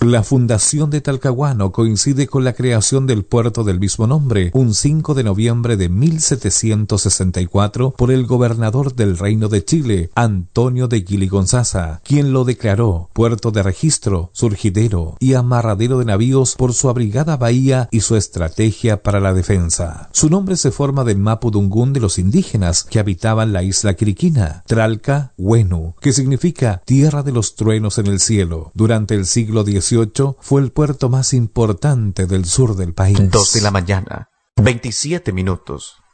La fundación de Talcahuano coincide con la creación del puerto del mismo nombre, un 5 de noviembre de 1764, por el gobernador del Reino de Chile, Antonio de Guiligonzaza, quien lo declaró puerto de registro, surgidero y amarradero de navíos por su abrigada bahía y su estrategia para la defensa. Su nombre se forma del mapudungún de los indígenas que habitaban la isla Quiriquina, Tralca Huenu, que significa tierra de los truenos en el cielo. Durante el siglo XVIII fue el puerto más importante del sur del país. 2 de la mañana, 27 minutos.